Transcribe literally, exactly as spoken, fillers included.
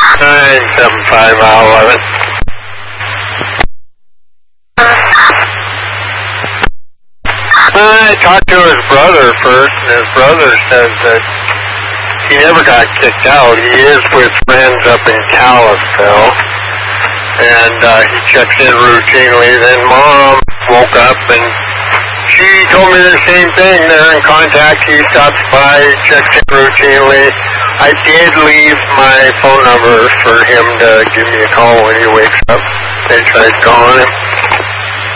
nine seven five mile eleven. I talked to his brother first, and his brother says that he never got kicked out. He is with friends up in Kalispell, and uh, he checks in routinely. Then Mom woke up, and she told me the same thing. They're in contact. He stops by, checks in routinely. I did leave my phone number for him to give me a call when he wakes up. They tried calling him.